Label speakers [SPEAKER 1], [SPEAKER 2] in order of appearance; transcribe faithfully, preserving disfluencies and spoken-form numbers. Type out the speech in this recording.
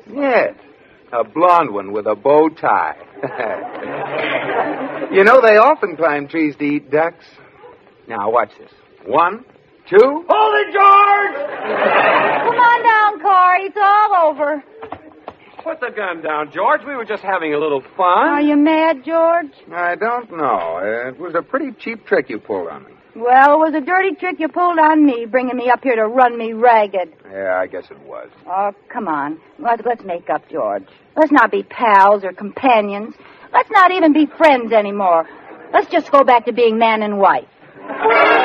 [SPEAKER 1] Yes. A blonde one with a bow tie. You know, they often climb trees to eat ducks. Now, watch this. One, two...
[SPEAKER 2] Hold it, George!
[SPEAKER 3] Come on down, Corey. It's all over.
[SPEAKER 2] Put the gun down, George. We were just having a little fun.
[SPEAKER 3] Are you mad, George?
[SPEAKER 1] I don't know. It was a pretty cheap trick you pulled on me.
[SPEAKER 3] Well, it was a dirty trick you pulled on me, bringing me up here to run me ragged.
[SPEAKER 1] Yeah, I guess it was.
[SPEAKER 3] Oh, come on. Let's, let's make up, George. Let's not be pals or companions. Let's not even be friends anymore. Let's just go back to being man and wife.